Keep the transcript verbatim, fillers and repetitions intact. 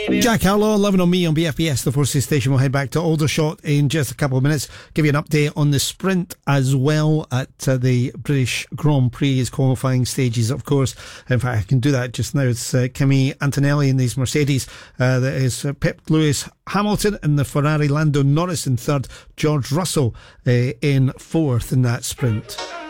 Jack Harlow, Loving on Me on B F B S, the Forces Station. We'll head back to Aldershot in just a couple of minutes. Give you an update on the sprint as well at uh, the British Grand Prix qualifying stages, of course. In fact, I can do that just now. It's uh, Kimi Antonelli in these Mercedes. Uh, that is uh, Pep Lewis Hamilton in the Ferrari, Lando Norris in third, George Russell uh, in fourth in that sprint.